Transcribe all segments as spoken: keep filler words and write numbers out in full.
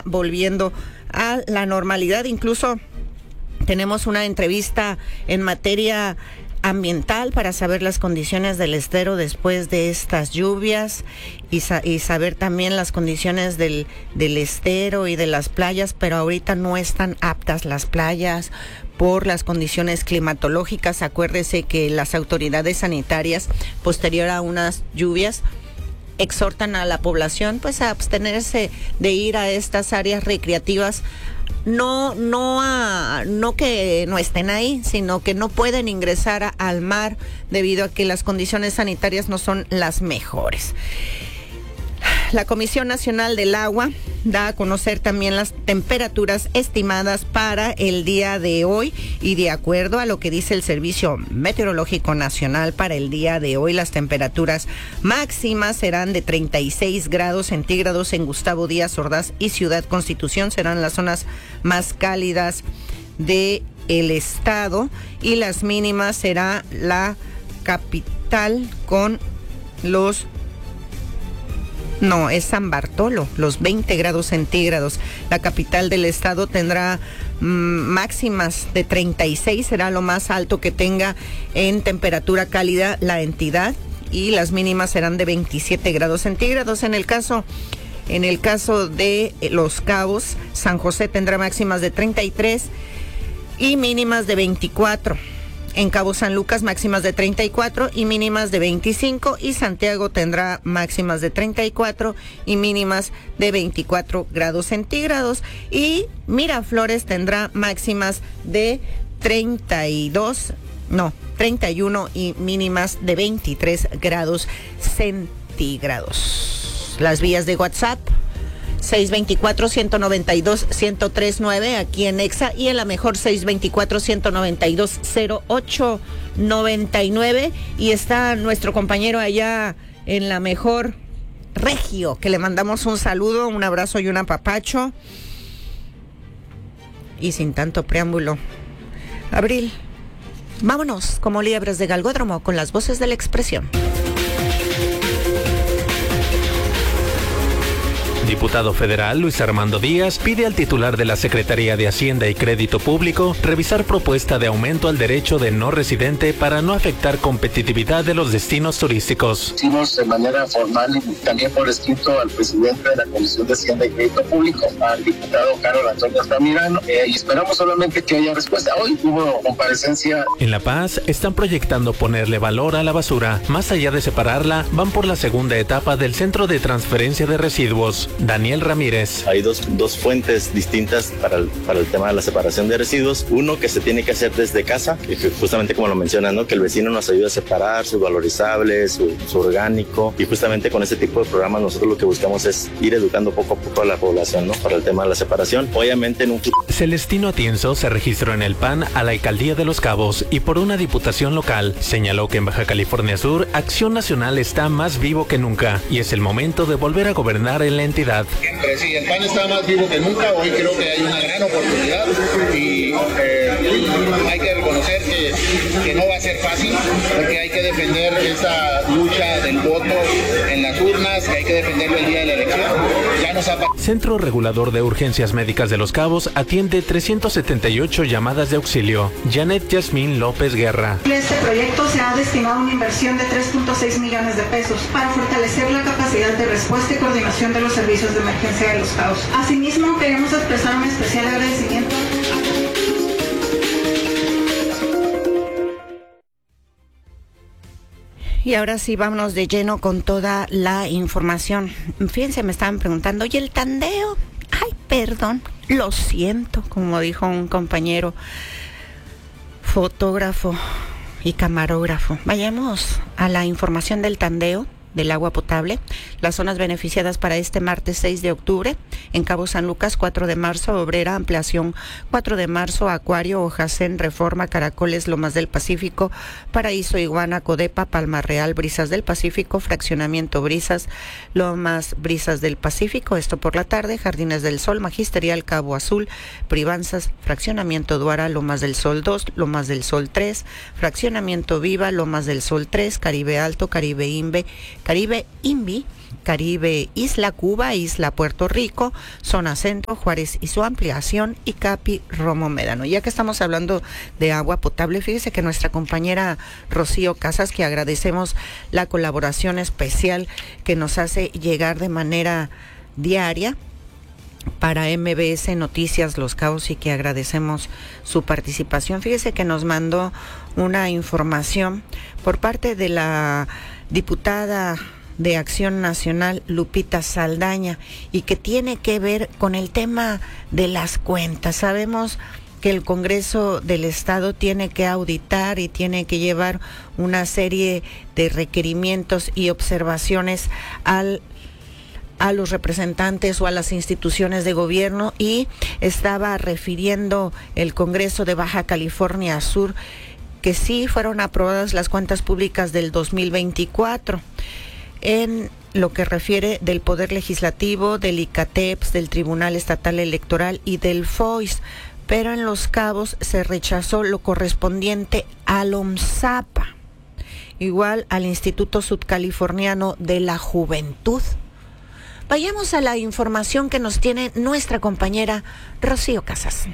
volviendo a la normalidad. Incluso tenemos una entrevista en materia ambiental para saber las condiciones del estero después de estas lluvias y, sa- y saber también las condiciones del, del estero y de las playas, pero ahorita no están aptas las playas por las condiciones climatológicas. Acuérdese que las autoridades sanitarias, posterior a unas lluvias, exhortan a la población pues a abstenerse de ir a estas áreas recreativas. No, no, a, no que no estén ahí, sino que no pueden ingresar a, al mar debido a que las condiciones sanitarias no son las mejores. La Comisión Nacional del Agua da a conocer también las temperaturas estimadas para el día de hoy y de acuerdo a lo que dice el Servicio Meteorológico Nacional para el día de hoy, las temperaturas máximas serán de treinta y seis grados centígrados en Gustavo Díaz Ordaz y Ciudad Constitución, serán las zonas más cálidas del estado y las mínimas será la capital con los No, es San Bartolo, los veinte grados centígrados. La capital del estado tendrá mmm, máximas de treinta y seis, será lo más alto que tenga en temperatura cálida la entidad, y las mínimas serán de veintisiete grados centígrados. En el caso, en el caso de Los Cabos, San José tendrá máximas de treinta y tres y mínimas de veinticuatro. En Cabo San Lucas máximas de treinta y cuatro y mínimas de veinticinco, y Santiago tendrá máximas de treinta y cuatro y mínimas de veinticuatro grados centígrados, y Miraflores tendrá máximas de treinta y dos, no, treinta y uno y mínimas de veintitrés grados centígrados. Las vías de WhatsApp seis dos cuatro, uno nueve dos, uno cero tres nueve aquí en Exa, y en la mejor seis dos cuatro, uno nueve dos, cero ocho nueve nueve, y está nuestro compañero allá en la mejor Regio, que le mandamos un saludo, un abrazo y un apapacho. Y sin tanto preámbulo, Abril, vámonos como liebres de galgódromo con las voces de la expresión. Diputado federal Luis Armando Díaz pide al titular de la Secretaría de Hacienda y Crédito Público revisar propuesta de aumento al derecho de no residente para no afectar competitividad de los destinos turísticos. Hicimos de manera formal y también por escrito al presidente de la Comisión de Hacienda y Crédito Público, al diputado Carlos Antonio Altamirano, eh, y esperamos solamente que haya respuesta. Hoy hubo comparecencia. En La Paz están proyectando ponerle valor a la basura. Más allá de separarla, van por la segunda etapa del Centro de Transferencia de Residuos. Daniel Ramírez. Hay dos, dos fuentes distintas para el, para el tema de la separación de residuos. Uno que se tiene que hacer desde casa, que justamente como lo mencionan, ¿no? Que el vecino nos ayude a separar su valorizable, su, su orgánico, y justamente con ese tipo de programas nosotros lo que buscamos es ir educando poco a poco a la población, ¿no? Para el tema de la separación. Obviamente en un... Celestino Atienzo se registró en el P A N a la alcaldía de Los Cabos y por una diputación local. Señaló que en Baja California Sur, Acción Nacional está más vivo que nunca y es el momento de volver a gobernar en la entidad. Sí, el P A N está más vivo que nunca. Hoy creo que hay una gran oportunidad y eh, hay que reconocer que, que no va a ser fácil, porque hay que defender esa lucha del voto en las urnas, que hay que defenderlo el día de la elección. Ya nos ha... Centro Regulador de Urgencias Médicas de Los Cabos atiende trescientas setenta y ocho llamadas de auxilio. Janet Yasmín López Guerra. Este proyecto se ha destinado una inversión de tres punto seis millones de pesos para fortalecer la capacidad de respuesta y coordinación de los servicios de emergencia de Los Cabos. Asimismo, queremos expresar un especial agradecimiento. Y ahora sí, vámonos de lleno con toda la información. Fíjense, me estaban preguntando, ¿y el tandeo? Ay, perdón, lo siento, como dijo un compañero fotógrafo y camarógrafo. Vayamos a la información del tandeo del agua potable. Las zonas beneficiadas para este martes seis de octubre, en Cabo San Lucas, cuatro de marzo, Obrera, Ampliación, cuatro de marzo, Acuario, Ojacén, Reforma, Caracoles, Lomas del Pacífico, Paraíso, Iguana, Codepa, Palma Real, Brisas del Pacífico, Fraccionamiento Brisas, Lomas Brisas del Pacífico, esto por la tarde, Jardines del Sol, Magisterial, Cabo Azul, Privanzas, Fraccionamiento Duara, Lomas del Sol dos, Lomas del Sol tres, Fraccionamiento Viva, Lomas del Sol tres, Caribe Alto, Caribe Imbe, Caribe INVI, Caribe Isla Cuba, Isla Puerto Rico, Zona Centro, Juárez y su ampliación, y Capi Romo Médano. Ya que estamos hablando de agua potable, fíjese que nuestra compañera Rocío Casas, que agradecemos la colaboración especial que nos hace llegar de manera diaria para M B S Noticias Los Cabos, y que agradecemos su participación. Fíjese que nos mandó una información por parte de la diputada de Acción Nacional, Lupita Saldaña, y que tiene que ver con el tema de las cuentas. Sabemos que el Congreso del Estado tiene que auditar y tiene que llevar una serie de requerimientos y observaciones al a los representantes o a las instituciones de gobierno, y estaba refiriendo el Congreso de Baja California Sur que sí fueron aprobadas las cuentas públicas del dos mil veinticuatro. En lo que refiere del Poder Legislativo, del ICATEPS, del Tribunal Estatal Electoral y del F O I S, pero en Los Cabos se rechazó lo correspondiente al OMSAPA, igual al Instituto Sudcaliforniano de la Juventud. Vayamos a la información que nos tiene nuestra compañera Rocío Casas.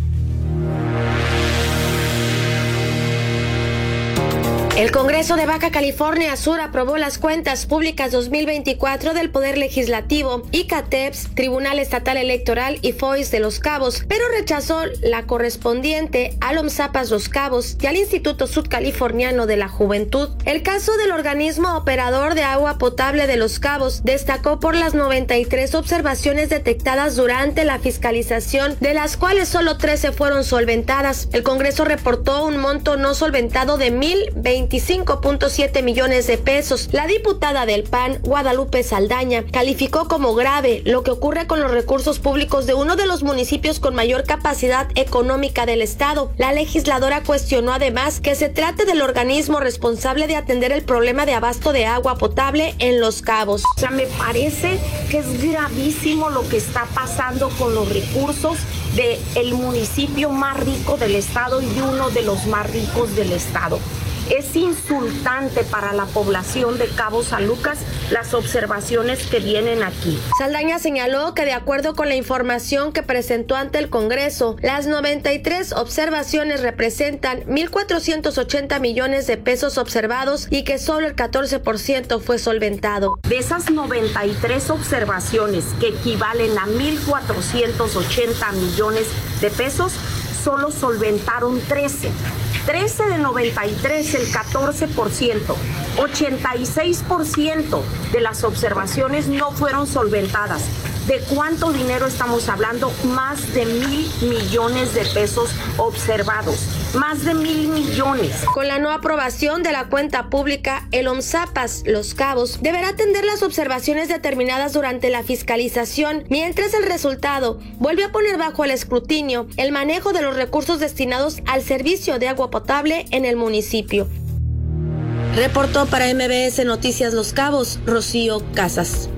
El Congreso de Baja California Sur aprobó las cuentas públicas dos mil veinticuatro del Poder Legislativo, ICATEPS, Tribunal Estatal Electoral y F O I S de Los Cabos, pero rechazó la correspondiente al OMSAPAS Los Cabos y al Instituto Sudcaliforniano de la Juventud. El caso del organismo operador de agua potable de Los Cabos destacó por las noventa y tres observaciones detectadas durante la fiscalización, de las cuales solo trece fueron solventadas. El Congreso reportó un monto no solventado de mil veinticinco punto siete millones de pesos. La diputada del P A N, Guadalupe Saldaña, calificó como grave lo que ocurre con los recursos públicos de uno de los municipios con mayor capacidad económica del estado. La legisladora cuestionó además que se trate del organismo responsable de atender el problema de abasto de agua potable en Los Cabos. O sea, me parece que es gravísimo lo que está pasando con los recursos del municipio más rico del estado y de uno de los más ricos del estado. Es insultante para la población de Cabo San Lucas las observaciones que vienen aquí. Saldaña señaló que de acuerdo con la información que presentó ante el Congreso, las noventa y tres observaciones representan mil cuatrocientos ochenta millones de pesos observados y que solo el catorce por ciento fue solventado. De esas noventa y tres observaciones, que equivalen a mil cuatrocientos ochenta millones de pesos, solo solventaron trece. trece de noventa y tres, el catorce por ciento. ochenta y seis por ciento de las observaciones no fueron solventadas. ¿De cuánto dinero estamos hablando? Más de mil millones de pesos observados. Más de mil millones. Con la no aprobación de la cuenta pública, el OMSAPAS Los Cabos deberá atender las observaciones determinadas durante la fiscalización, mientras el resultado vuelve a poner bajo el escrutinio el manejo de los recursos destinados al servicio de agua potable en el municipio. Reportó para M B S Noticias Los Cabos, Rocío Casas.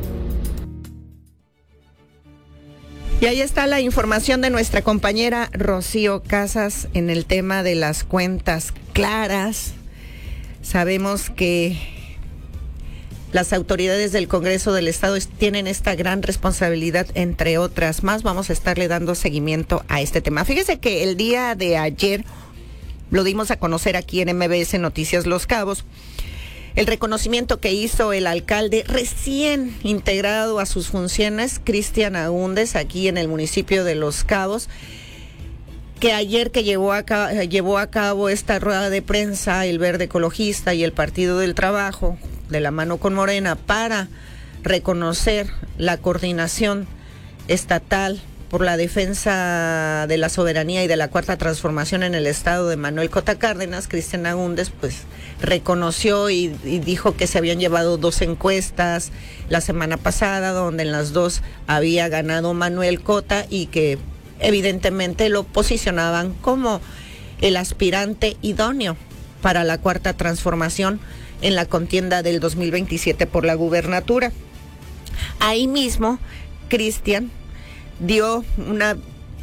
Y ahí está la información de nuestra compañera Rocío Casas en el tema de las cuentas claras. Sabemos que las autoridades del Congreso del Estado tienen esta gran responsabilidad, entre otras más. Vamos a estarle dando seguimiento a este tema. Fíjese que el día de ayer lo dimos a conocer aquí en M B S Noticias Los Cabos, el reconocimiento que hizo el alcalde recién integrado a sus funciones, Cristian Agúndez, aquí en el municipio de Los Cabos, que ayer que llevó a, cabo, llevó a cabo esta rueda de prensa, el Verde Ecologista y el Partido del Trabajo, de la mano con Morena, para reconocer la coordinación estatal por la defensa de la soberanía y de la cuarta transformación en el estado de Manuel Cota Cárdenas. Cristian Agúndez pues reconoció y, y dijo que se habían llevado dos encuestas la semana pasada, donde en las dos había ganado Manuel Cota y que evidentemente lo posicionaban como el aspirante idóneo para la cuarta transformación en la contienda del dos mil veintisiete por la gubernatura. Ahí mismo, Cristian dio una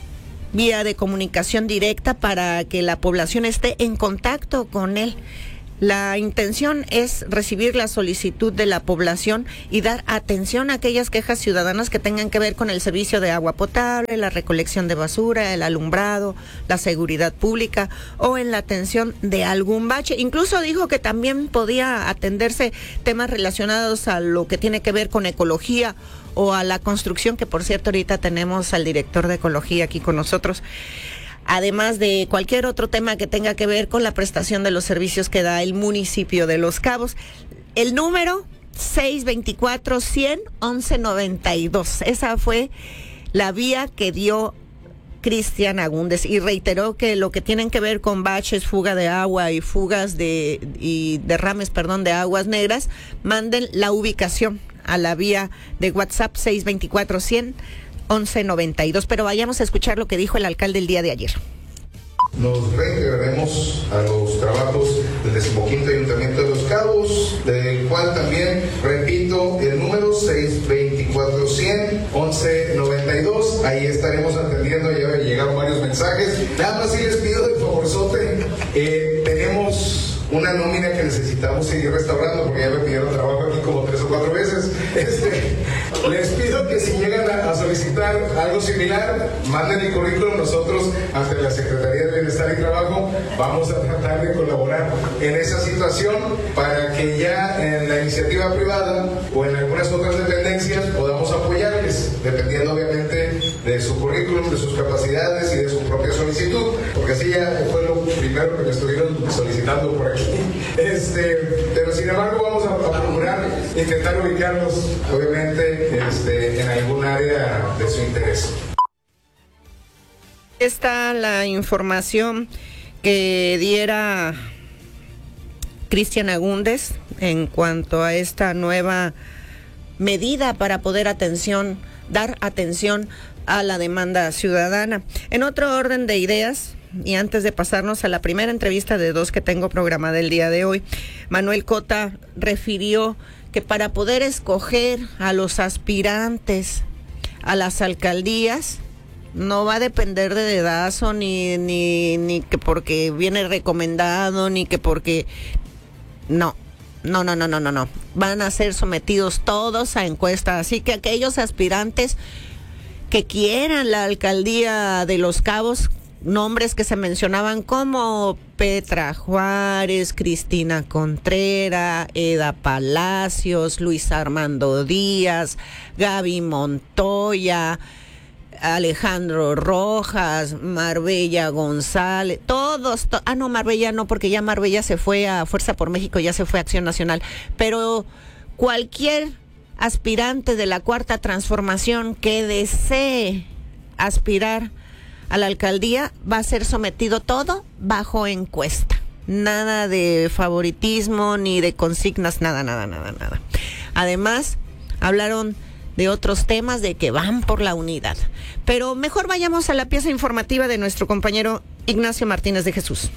vía de comunicación directa para que la población esté en contacto con él. La intención es recibir la solicitud de la población y dar atención a aquellas quejas ciudadanas que tengan que ver con el servicio de agua potable, la recolección de basura, el alumbrado, la seguridad pública o en la atención de algún bache. Incluso dijo que también podía atenderse temas relacionados a lo que tiene que ver con ecología o a la construcción, que por cierto ahorita tenemos al director de ecología aquí con nosotros. Además de cualquier otro tema que tenga que ver con la prestación de los servicios que da el municipio de Los Cabos. El número seis veinticuatro, cien, once noventa y dos. Esa fue la vía que dio Cristian Agúndez y reiteró que lo que tienen que ver con baches, fuga de agua y fugas de y derrames, perdón, de aguas negras, manden la ubicación a la vía de WhatsApp seis veinticuatro, cien, once noventa y dos, pero vayamos a escuchar lo que dijo el alcalde el día de ayer. Nos reintegraremos a los trabajos del decimoquinto Ayuntamiento de Los Cabos, del cual también repito el número seis veinticuatro, cien, once noventa y dos. Ahí estaremos atendiendo, ya me llegaron varios mensajes. Nada más si les pido de favorzote, eh, tenemos una nómina que necesitamos seguir restaurando porque ya me pidieron trabajo aquí como tres o cuatro veces. Este, les pido que si llegan a, a solicitar algo similar, manden el currículum. Nosotros, ante la Secretaría de Bienestar y Trabajo, vamos a tratar de colaborar en esa situación para que ya en la iniciativa privada o en algunas otras dependencias podamos apoyarles, dependiendo obviamente de su currículum, de sus capacidades y de su propia solicitud, porque así ya fue lo primero que me estuvieron solicitando por aquí. Este, pero sin embargo vamos a, a procurar intentar ubicarlos obviamente este, en algún área de su interés. Está la información que diera Cristian Agúndez en cuanto a esta nueva medida para poder atención, dar atención a la demanda ciudadana. En otro orden de ideas, y antes de pasarnos a la primera entrevista de dos que tengo programada el día de hoy, Manuel Cota refirió que para poder escoger a los aspirantes a las alcaldías no va a depender de dedazo, ni, ni, ni que porque viene recomendado, ni que porque... No, no, no, no, no, no, no. Van a ser sometidos todos a encuestas, así que aquellos aspirantes que quieran la alcaldía de Los Cabos, nombres que se mencionaban como Petra Juárez, Cristina Contreras, Eda Palacios, Luis Armando Díaz, Gaby Montoya, Alejandro Rojas, Marbella González, todos, to- ah no, Marbella no, porque ya Marbella se fue a Fuerza por México, ya se fue a Acción Nacional, pero cualquier aspirante de la Cuarta Transformación que desee aspirar a la alcaldía va a ser sometido todo bajo encuesta. Nada de favoritismo ni de consignas, nada, nada, nada, nada. Además, hablaron de otros temas, de que van por la unidad. Pero mejor vayamos a la pieza informativa de nuestro compañero Ignacio Martínez de Jesús.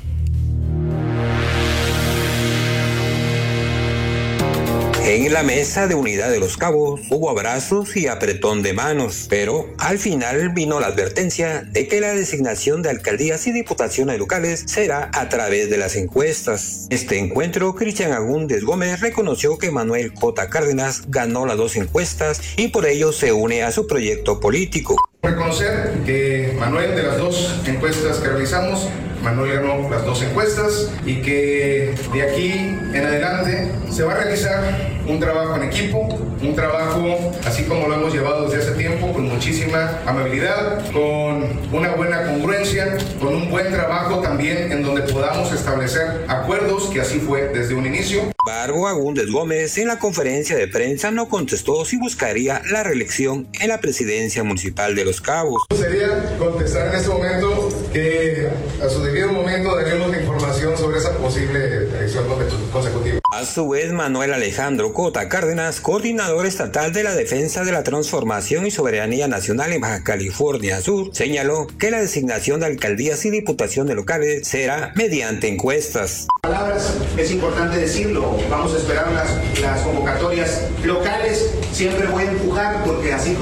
En la mesa de unidad de Los Cabos hubo abrazos y apretón de manos, pero al final vino la advertencia de que la designación de alcaldías y diputaciones locales será a través de las encuestas. Este encuentro, Cristian Agúndez Gómez reconoció que Manuel Cota Cárdenas ganó las dos encuestas y por ello se une a su proyecto político. Reconocer que Manuel, de las dos encuestas que realizamos, Manuel ganó las dos encuestas y que de aquí en adelante se va a realizar un trabajo en equipo, un trabajo así como lo hemos llevado desde hace tiempo, con muchísima amabilidad, con una buena congruencia, con un buen trabajo también en donde podamos establecer acuerdos, que así fue desde un inicio. Sin embargo, Agúndez Gómez en la conferencia de prensa no contestó si buscaría la reelección en la presidencia municipal de Los Cabos. Sería contestar en este momento que a su debido momento daremos la información sobre esa posible elección consecutiva. A su vez, Manuel Alejandro Cota Cárdenas, coordinador estatal de la Defensa de la Transformación y Soberanía Nacional en Baja California Sur, señaló que la designación de alcaldías y diputaciones locales será mediante encuestas. Palabras, es importante decirlo, vamos a esperar las, las convocatorias locales, siempre voy a empujar porque así como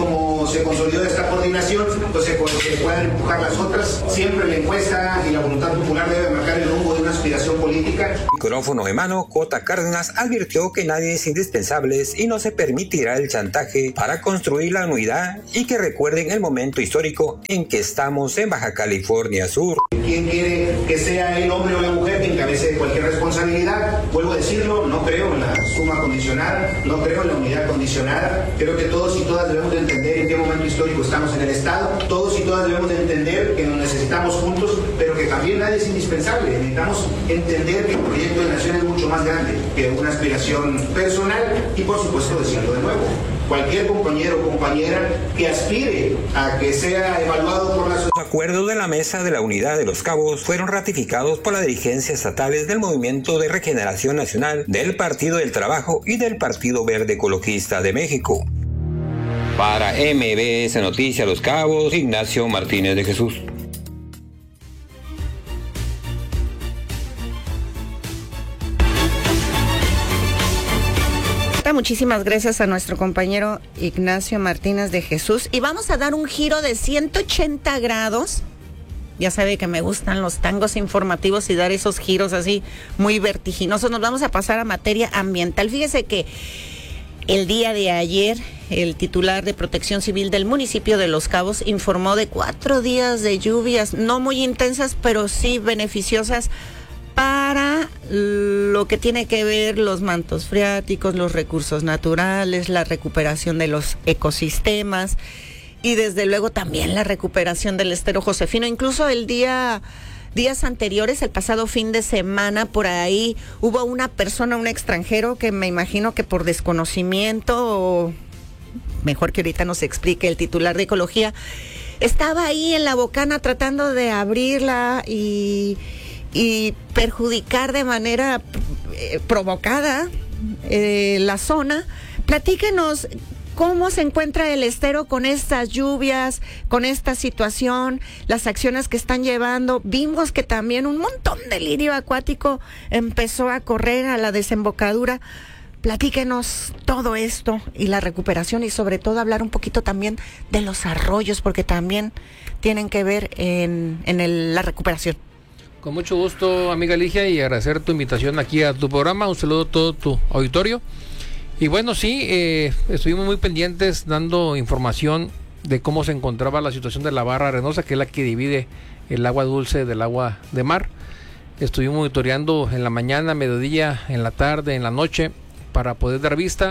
como se consolidó esta coordinación, pues se, se puedan empujar las otras. Siempre la encuesta y la voluntad popular debe marcar el rumbo de una aspiración política. Micrófono en mano, Cota Cárdenas advirtió que nadie es indispensable y no se permitirá el chantaje para construir la unidad y que recuerden el momento histórico en que estamos en Baja California Sur. ¿Quién quiere que sea el hombre o la mujer que encabece cualquier responsabilidad? Vuelvo a decirlo, no creo en la suma condicional, no creo en la unidad condicionada. Creo que todos y todas debemos de entender en qué momento histórico estamos en el Estado. Todos y todas debemos de entender que nos necesitamos juntos, pero que también nadie es indispensable. Necesitamos entender que el proyecto de nación es mucho más grande que una aspiración personal y, por supuesto, decirlo de nuevo. Cualquier compañero o compañera que aspire a que sea evaluado por la sociedad. Los acuerdos de la Mesa de la Unidad de los Cabos fueron ratificados por la dirigencia estatales del Movimiento de Regeneración Nacional, del Partido del Trabajo y del Partido Verde Ecologista de México. Para M B S Noticias Los Cabos, Ignacio Martínez de Jesús. Muchísimas gracias a nuestro compañero Ignacio Martínez de Jesús. Y vamos a dar un giro de ciento ochenta grados. Ya sabe que me gustan los tangos informativos y dar esos giros así muy vertiginosos. Nos vamos a pasar a materia ambiental. Fíjese que el día de ayer el titular de Protección Civil del municipio de Los Cabos informó de cuatro días de lluvias, no muy intensas, pero sí beneficiosas para lo que tiene que ver los mantos freáticos, los recursos naturales, la recuperación de los ecosistemas y desde luego también la recuperación del estero Josefino. Incluso el día, días anteriores, el pasado fin de semana, por ahí hubo una persona, un extranjero, que me imagino que por desconocimiento, o mejor que ahorita nos explique el titular de Ecología, estaba ahí en la bocana tratando de abrirla y... y perjudicar de manera eh, provocada eh, la zona. Platíquenos cómo se encuentra el estero con estas lluvias, con esta situación, las acciones que están llevando. Vimos que también un montón de lirio acuático empezó a correr a la desembocadura. Platíquenos todo esto y la recuperación, y sobre todo hablar un poquito también de los arroyos, porque también tienen que ver en, en el, la recuperación. Con mucho gusto, amiga Ligia, y agradecer tu invitación aquí a tu programa. Un saludo a todo tu auditorio. Y bueno, sí, eh, estuvimos muy pendientes dando información de cómo se encontraba la situación de la barra arenosa, que es la que divide el agua dulce del agua de mar. Estuvimos monitoreando en la mañana, mediodía, en la tarde, en la noche, para poder dar vista.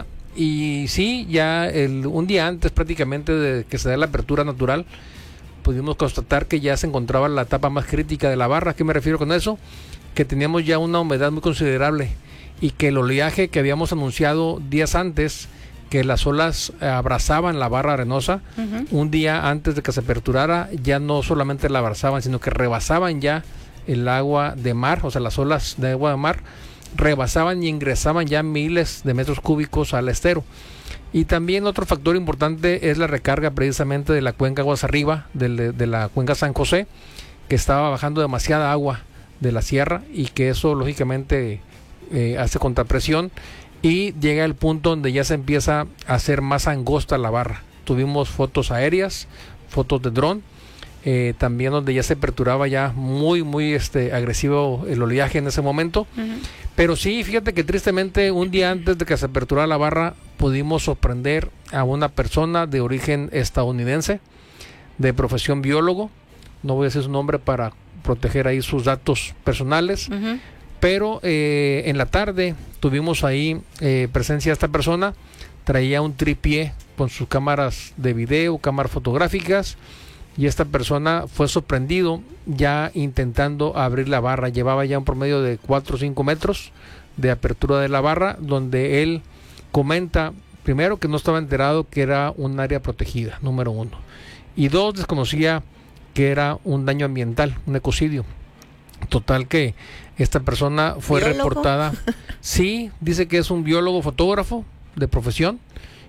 Y sí, ya el, un día antes prácticamente de que se dé la apertura natural, pudimos constatar que ya se encontraba la etapa más crítica de la barra. ¿A qué me refiero con eso? Que teníamos ya una humedad muy considerable y que el oleaje que habíamos anunciado días antes, que las olas abrazaban la barra arenosa, uh-huh. un día antes de que se aperturara, ya no solamente la abrazaban, sino que rebasaban ya el agua de mar, o sea, las olas de agua de mar rebasaban y ingresaban ya miles de metros cúbicos al estero. Y también otro factor importante es la recarga precisamente de la cuenca aguas arriba, de, de, de la cuenca San José, que estaba bajando demasiada agua de la sierra y que eso lógicamente eh, hace contrapresión y llega el punto donde ya se empieza a hacer más angosta la barra. Tuvimos fotos aéreas, fotos de dron, eh, también donde ya se aperturaba ya muy muy este agresivo el oleaje en ese momento. Uh-huh. Pero sí, fíjate que tristemente un día antes de que se aperturara la barra pudimos sorprender a una persona de origen estadounidense, de profesión biólogo. No voy a decir su nombre para proteger ahí sus datos personales. Uh-huh. Pero eh, en la tarde tuvimos ahí eh, presencia de esta persona. Traía un tripié con sus cámaras de video, cámaras fotográficas, y esta persona fue sorprendido ya intentando abrir la barra. Llevaba ya un promedio de cuatro o cinco metros de apertura de la barra, donde él comenta, primero, que no estaba enterado que era un área protegida, número uno, y dos, desconocía que era un daño ambiental, un ecocidio. Total que esta persona fue ¿Biólogo? reportada. Sí, dice que es un biólogo fotógrafo de profesión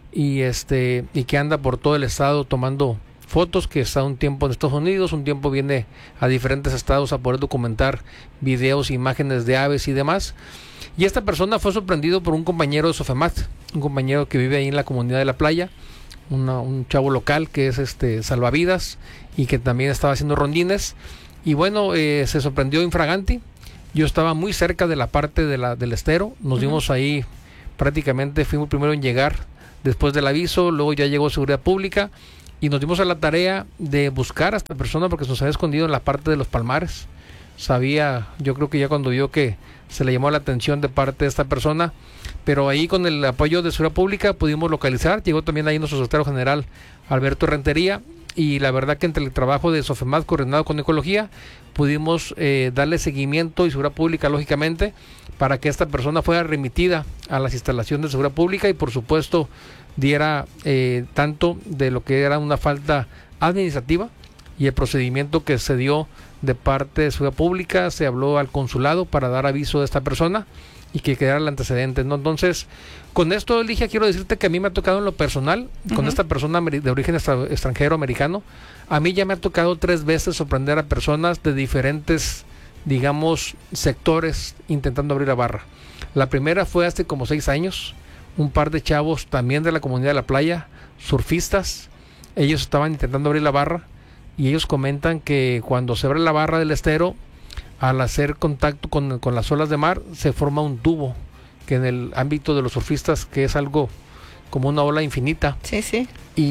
y este y que anda por todo el estado tomando fotos, que está un tiempo en Estados Unidos, un tiempo viene a diferentes estados a poder documentar videos, imágenes de aves y demás. Y esta persona fue sorprendido por un compañero de Sofemat, un compañero que vive ahí en la comunidad de la playa, una, un chavo local que es este salvavidas y que también estaba haciendo rondines. Y bueno, eh, se sorprendió infraganti. Yo estaba muy cerca de la parte de la, del estero. Nos uh-huh. dimos ahí, prácticamente fuimos primero en llegar después del aviso, luego ya llegó seguridad pública y nos dimos a la tarea de buscar a esta persona porque se nos había escondido en la parte de los palmares. Sabía, yo creo que ya cuando vio que se le llamó la atención de parte de esta persona, pero ahí con el apoyo de seguridad pública pudimos localizar. Llegó también ahí nuestro secretario general Alberto Rentería, y la verdad que entre el trabajo de Sofemad coordinado con Ecología pudimos eh, darle seguimiento y seguridad pública, lógicamente, para que esta persona fuera remitida a las instalaciones de seguridad pública y por supuesto diera eh, tanto de lo que era una falta administrativa y el procedimiento que se dio de parte de seguridad pública. Se habló al consulado para dar aviso de esta persona y que quedara el antecedente, ¿no? Entonces, con esto, Ligia, quiero decirte que a mí me ha tocado en lo personal, uh-huh. con esta persona de origen extra, extranjero americano, a mí ya me ha tocado tres veces sorprender a personas de diferentes, digamos, sectores intentando abrir la barra. La primera fue hace como seis años, un par de chavos también de la comunidad de la playa, surfistas, ellos estaban intentando abrir la barra y ellos comentan que cuando se abre la barra del estero, al hacer contacto con, con las olas de mar, se forma un tubo, que en el ámbito de los surfistas, que es algo como una ola infinita. Sí, sí.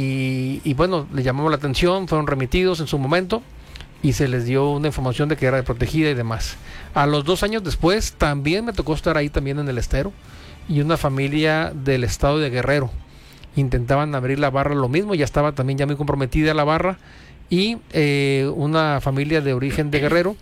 Y, y bueno, le llamamos la atención, fueron remitidos en su momento y se les dio una información de que era protegida y demás. A los dos años después, también me tocó estar ahí también en el estero, y una familia del estado de Guerrero intentaban abrir la barra, lo mismo, ya estaba también ya muy comprometida la barra, y eh, una familia de origen de Guerrero,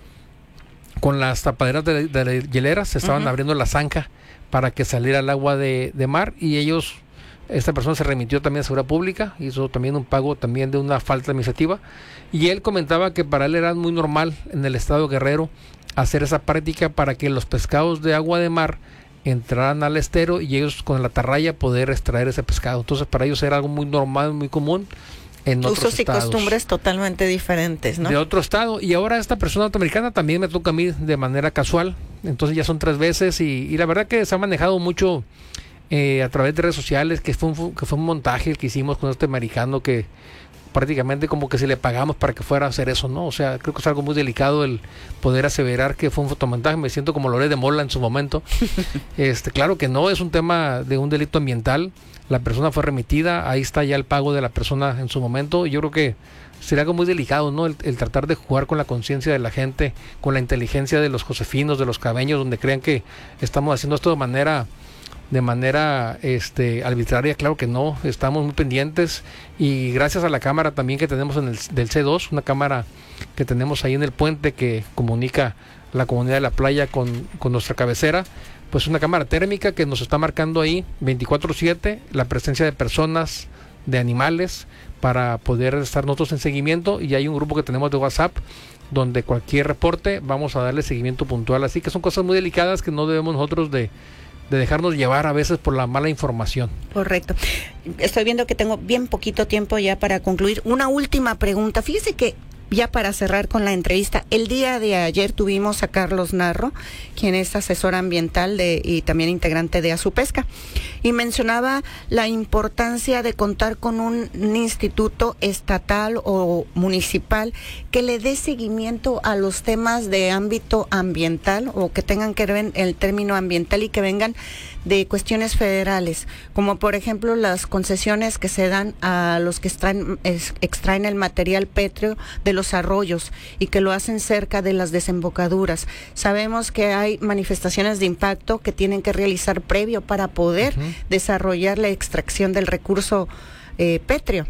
con las tapaderas de, de, de hieleras, se estaban uh-huh. abriendo la zanja para que saliera el agua de, de mar, y ellos, esta persona se remitió también a seguridad pública, hizo también un pago también de una falta administrativa, y él comentaba que para él era muy normal en el estado Guerrero hacer esa práctica para que los pescados de agua de mar entraran al estero y ellos con la atarraya poder extraer ese pescado. Entonces para ellos era algo muy normal, muy común. En usos y costumbres totalmente diferentes, ¿no? De otro estado. Y ahora esta persona norteamericana también me toca a mí de manera casual. Entonces ya son tres veces y, y la verdad que se ha manejado mucho eh, a través de redes sociales, que fue, un, que fue un montaje el que hicimos con este americano, que prácticamente como que si le pagamos para que fuera a hacer eso, ¿no? O sea, creo que es algo muy delicado el poder aseverar que fue un fotomontaje. Me siento como Loré de Mola en su momento. este Claro que no, es un tema de un delito ambiental. La persona fue remitida, ahí está ya el pago de la persona en su momento. Yo creo que sería algo muy delicado, ¿no? El, el tratar de jugar con la conciencia de la gente, con la inteligencia de los josefinos, de los cabeños, donde crean que estamos haciendo esto de manera de manera este arbitraria. Claro que no, estamos muy pendientes, y gracias a la cámara también que tenemos en el del C dos, una cámara que tenemos ahí en el puente que comunica la comunidad de la playa con, con nuestra cabecera, pues una cámara térmica que nos está marcando ahí veinticuatro siete la presencia de personas, de animales, para poder estar nosotros en seguimiento. Y hay un grupo que tenemos de WhatsApp donde cualquier reporte vamos a darle seguimiento puntual. Así que son cosas muy delicadas que no debemos nosotros de, de dejarnos llevar a veces por la mala información. Correcto. Estoy viendo que tengo bien poquito tiempo ya para concluir. Una última pregunta. Fíjese que ya para cerrar con la entrevista, el día de ayer tuvimos a Carlos Narro, quien es asesor ambiental de, y también integrante de Azupesca, y mencionaba la importancia de contar con un, un instituto estatal o municipal que le dé seguimiento a los temas de ámbito ambiental, o que tengan que ver el término ambiental y que vengan de cuestiones federales, como por ejemplo las concesiones que se dan a los que extraen, es, extraen el material pétreo de los arroyos y que lo hacen cerca de las desembocaduras. Sabemos que hay manifestaciones de impacto que tienen que realizar previo para poder uh-huh. desarrollar la extracción del recurso eh, pétreo.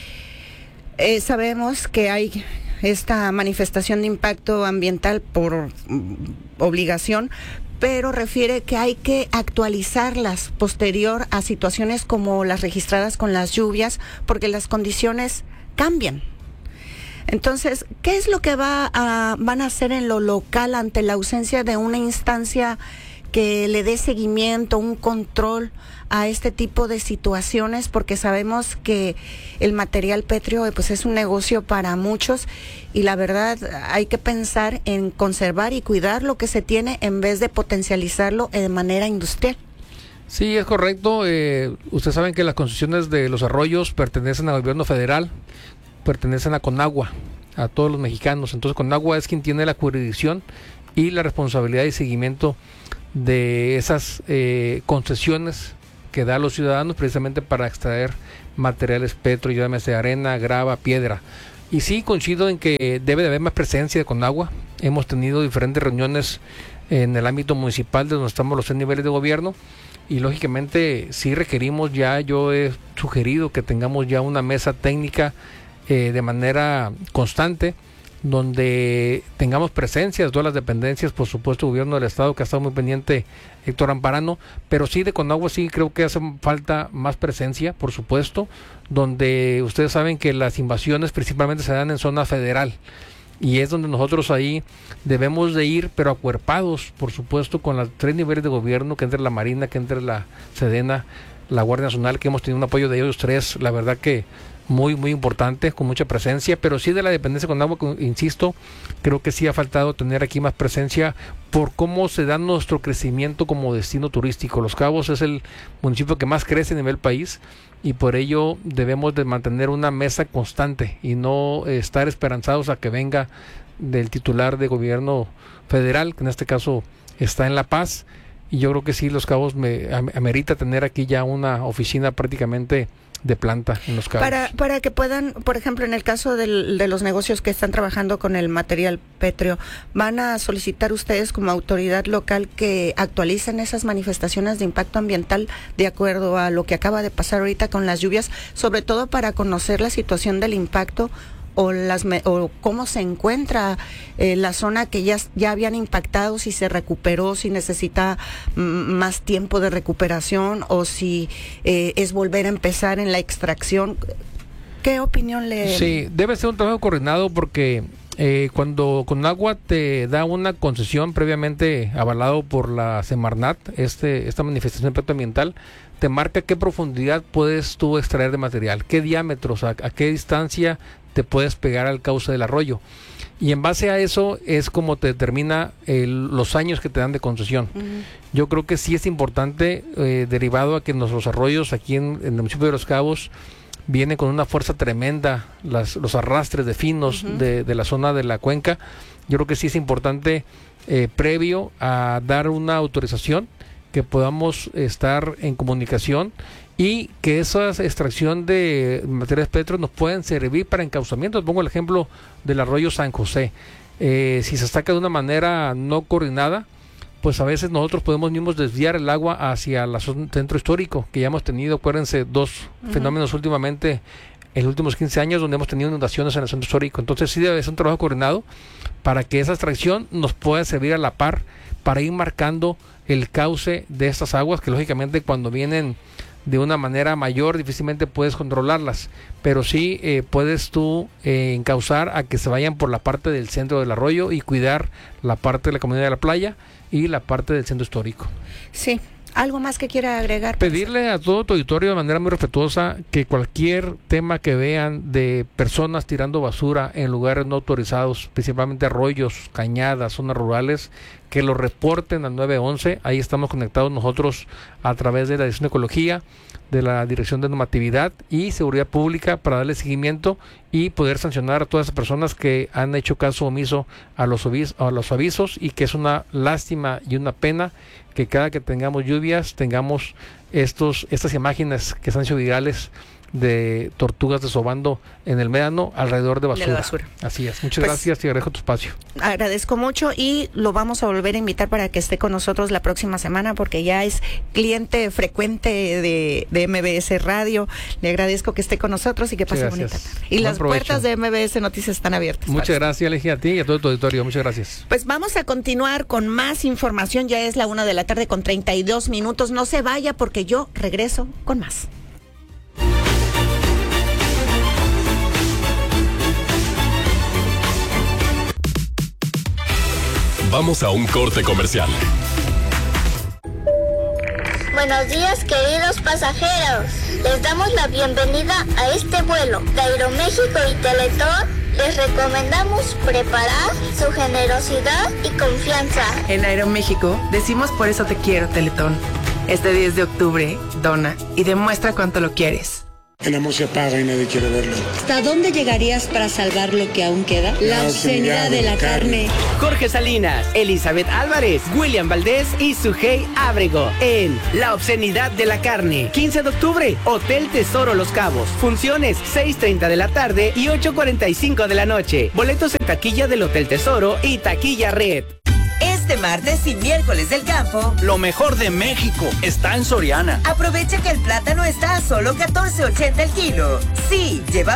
Eh, sabemos que hay esta manifestación de impacto ambiental por mm, obligación, pero refiere que hay que actualizarlas posterior a situaciones como las registradas con las lluvias, porque las condiciones cambian. Entonces, ¿qué es lo que va a, van a hacer en lo local ante la ausencia de una instancia que le dé seguimiento, un control a este tipo de situaciones? Porque sabemos que el material pétreo pues es un negocio para muchos, y la verdad hay que pensar en conservar y cuidar lo que se tiene en vez de potencializarlo de manera industrial. Sí, es correcto. Eh, ustedes saben que las concesiones de los arroyos pertenecen al gobierno federal, pertenecen a Conagua, a todos los mexicanos. Entonces Conagua es quien tiene la jurisdicción y la responsabilidad y seguimiento de esas eh, concesiones que da a los ciudadanos precisamente para extraer materiales petro, llámese arena, grava, piedra. Y sí, coincido en que debe de haber más presencia de Conagua. Hemos tenido diferentes reuniones en el ámbito municipal de donde estamos los tres niveles de gobierno y lógicamente sí requerimos ya, yo he sugerido que tengamos ya una mesa técnica eh, de manera constante, donde tengamos presencia de todas las dependencias, por supuesto, el gobierno del estado, que ha estado muy pendiente Héctor Amparano, pero sí de Conagua sí creo que hace falta más presencia, por supuesto, donde ustedes saben que las invasiones principalmente se dan en zona federal, y es donde nosotros ahí debemos de ir, pero acuerpados, por supuesto, con los tres niveles de gobierno, que entre la Marina, que entre la Sedena, la Guardia Nacional, que hemos tenido un apoyo de ellos tres, la verdad que muy, muy importante, con mucha presencia, pero sí de la dependencia con agua, insisto, creo que sí ha faltado tener aquí más presencia por cómo se da nuestro crecimiento como destino turístico. Los Cabos es el municipio que más crece a nivel país y por ello debemos de mantener una mesa constante y no eh, estar esperanzados a que venga del titular de gobierno federal, que en este caso está en La Paz, y yo creo que sí, Los Cabos me amerita tener aquí ya una oficina prácticamente de planta en Los Cabos. Para, para que puedan, por ejemplo, en el caso del, de los negocios que están trabajando con el material pétreo, ¿van a solicitar ustedes como autoridad local que actualicen esas manifestaciones de impacto ambiental de acuerdo a lo que acaba de pasar ahorita con las lluvias, sobre todo para conocer la situación del impacto o las o cómo se encuentra eh, la zona que ya, ya habían impactado, si se recuperó, si necesita m- más tiempo de recuperación o si eh, es volver a empezar en la extracción? ¿Qué opinión le...? Sí, debe ser un trabajo coordinado porque eh, cuando Conagua te da una concesión previamente avalado por la Semarnat, este, esta manifestación de impacto ambiental, te marca qué profundidad puedes tú extraer de material, qué diámetros, a, a qué distancia te puedes pegar al cauce del arroyo. Y en base a eso es como te determina el, los años que te dan de concesión. Uh-huh. Yo creo que sí es importante, eh, derivado a que nuestros arroyos aquí en, en el municipio de Los Cabos vienen con una fuerza tremenda, las, los arrastres de finos uh-huh. de, de la zona de la cuenca. Yo creo que sí es importante, eh, previo a dar una autorización, que podamos estar en comunicación y que esa extracción de materiales petro nos pueden servir para encauzamiento. Pongo el ejemplo del arroyo San José. Eh, si se saca de una manera no coordinada, pues a veces nosotros podemos mismos desviar el agua hacia el centro histórico, que ya hemos tenido, acuérdense, dos uh-huh. fenómenos últimamente en los últimos quince años donde hemos tenido inundaciones en el centro histórico. Entonces sí debe ser un trabajo coordinado para que esa extracción nos pueda servir a la par para ir marcando el cauce de estas aguas, que lógicamente cuando vienen de una manera mayor difícilmente puedes controlarlas, pero sí eh, puedes tú eh, encauzar a que se vayan por la parte del centro del arroyo y cuidar la parte de la comunidad de la playa y la parte del centro histórico. Sí. ¿Algo más que quiera agregar? Pedirle a todo tu auditorio de manera muy respetuosa que cualquier tema que vean de personas tirando basura en lugares no autorizados, principalmente arroyos, cañadas, zonas rurales, que lo reporten al nueve once. Ahí estamos conectados nosotros a través de la Dirección de Ecología, de la Dirección de Normatividad y Seguridad Pública para darle seguimiento y poder sancionar a todas las personas que han hecho caso omiso a los, avis- a los avisos, y que es una lástima y una pena que cada que tengamos lluvias tengamos estos estas imágenes que se han hecho virales de tortugas desobando en el médano alrededor de basura. De la basura. Así es. Muchas Pues, gracias y agradezco tu espacio. Agradezco mucho y lo vamos a volver a invitar para que esté con nosotros la próxima semana, porque ya es cliente frecuente de, de M B S Radio. Le agradezco que esté con nosotros y que pase bonita tarde. Y Buen las provecho. puertas de M B S Noticias están abiertas. Muchas gracias, Legia, a ti y a todo tu auditorio. Muchas gracias. Pues vamos a continuar con más información. Ya es la una de la tarde con treinta y dos minutos. No se vaya porque yo regreso con más. Vamos a un corte comercial. Buenos días, queridos pasajeros. Les damos la bienvenida a este vuelo de Aeroméxico y Teletón. Les recomendamos preparar su generosidad y confianza. En Aeroméxico decimos por eso te quiero, Teletón. Este diez de octubre, dona y demuestra cuánto lo quieres. El amor se apaga y nadie quiere verlo. ¿Hasta dónde llegarías para salvar lo que aún queda? La, la obscenidad de la carne. carne. Jorge Salinas, Elizabeth Álvarez, William Valdés y Sujei Ábrego en La obscenidad de la carne. quince de octubre, Hotel Tesoro Los Cabos. Funciones seis treinta de la tarde y ocho cuarenta y cinco de la noche. Boletos en taquilla del Hotel Tesoro y taquilla Red. Este martes y miércoles del campo, lo mejor de México está en Soriana. Aprovecha que el plátano está a solo catorce ochenta el kilo. Sí, lleva